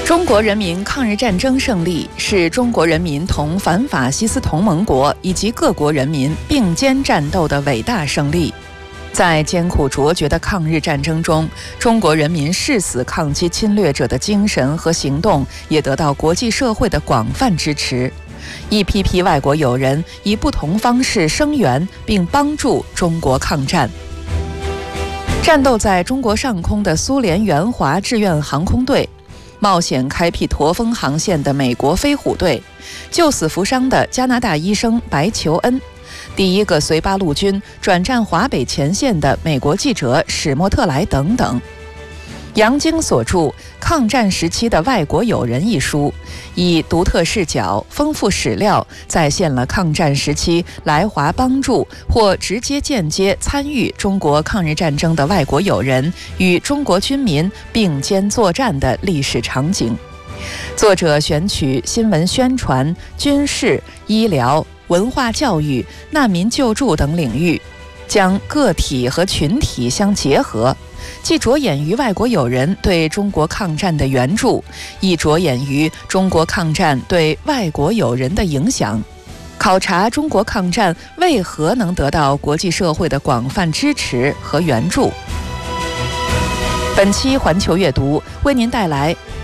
中国人民抗日战争胜利是中国人民同反法西斯同盟国以及各国人民并肩战斗的伟大胜利。在艰苦卓绝的抗日战争中，中国人民誓死抗击侵略者的精神和行动也得到国际社会的广泛支持。一批批外国友人以不同方式声援并帮助中国抗战。战斗在中国上空的苏联援华志愿航空队，冒险开辟驼峰航线的美国飞虎队，救死扶伤的加拿大医生白求恩，第一个随八路军转战华北前线的美国记者史莫特莱等等。杨晶所著《抗战时期的外国友人》一书，以独特视角、丰富史料，再现了抗战时期来华帮助或直接间接参与中国抗日战争的外国友人与中国军民并肩作战的历史场景。作者选取新闻宣传、军事、医疗、文化教育、难民救助等领域，将个体和群体相结合，既着眼于外国友人对中国抗战的援助，亦着眼于中国抗战对外国友人的影响，考察中国抗战为何能得到国际社会的广泛支持和援助。本期环球阅读为您带来